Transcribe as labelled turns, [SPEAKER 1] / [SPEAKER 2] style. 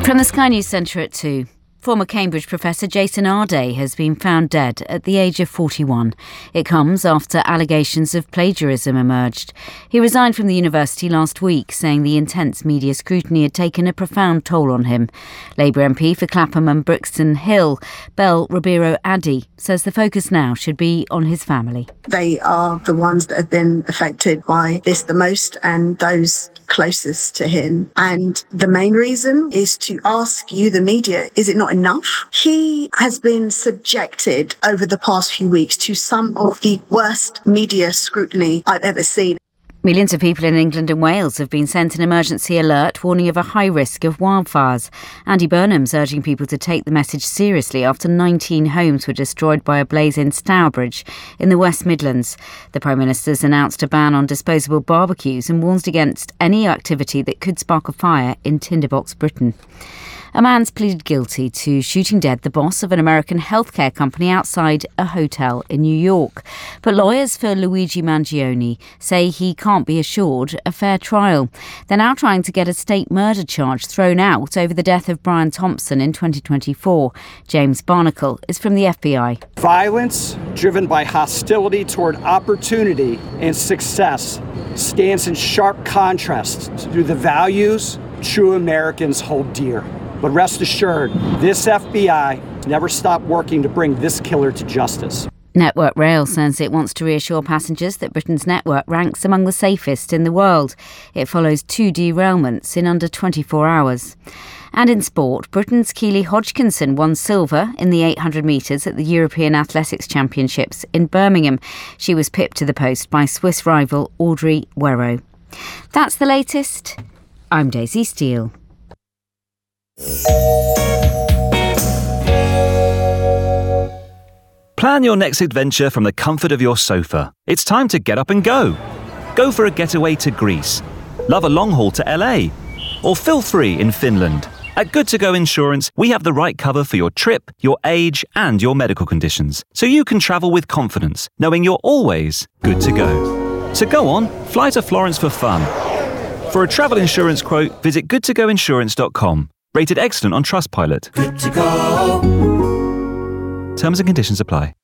[SPEAKER 1] From the Sky News Centre at 2. Former Cambridge professor Jason Arday has been found dead at the age of 41. It comes after allegations of plagiarism emerged. He resigned from the university last week, saying the intense media scrutiny had taken a profound toll on him. Labour MP for Clapham and Brixton Hill, Belle Ribeiro Addy, says the focus now should be on his family.
[SPEAKER 2] They are the ones that have been affected by this the most, and those closest to him. And the main reason is to ask you, the media, is it not enough? He has been subjected over the past few weeks to some of the worst media scrutiny I've ever seen.
[SPEAKER 1] Millions of people in England and Wales have been sent an emergency alert warning of a high risk of wildfires. Andy Burnham's urging people to take the message seriously after 19 homes were destroyed by a blaze in Stourbridge in the West Midlands. The Prime Minister's announced a ban on disposable barbecues and warns against any activity that could spark a fire in Tinderbox, Britain. A man's pleaded guilty to shooting dead the boss of an American healthcare company outside a hotel in New York. But lawyers for Luigi Mangione say he can't be assured a fair trial. They're now trying to get a state murder charge thrown out over the death of Brian Thompson in 2024. James Barnacle is from the FBI.
[SPEAKER 3] Violence driven by hostility toward opportunity and success stands in sharp contrast to the values true Americans hold dear. But rest assured, this FBI never stopped working to bring this killer to justice.
[SPEAKER 1] Network Rail says it wants to reassure passengers that Britain's network ranks among the safest in the world. It follows 2 derailments in under 24 hours. And in sport, Britain's Keely Hodgkinson won silver in the 800 metres at the European Athletics Championships in Birmingham. She was pipped to the post by Swiss rival Audrey Werrow. That's the latest. I'm Daisy Steele.
[SPEAKER 4] Plan your next adventure from the comfort of your sofa. It's time to get up and go. Go for a getaway to Greece. Love a long haul to LA. Or feel free in Finland. At Good To Go Insurance, we have the right cover for your trip, your age, and your medical conditions. So you can travel with confidence, knowing you're always good to go. So go on, fly to Florence for fun. For a travel insurance quote, visit goodtogoinsurance.com. Rated excellent on Trustpilot.
[SPEAKER 5] Good to go.
[SPEAKER 4] Terms and conditions apply.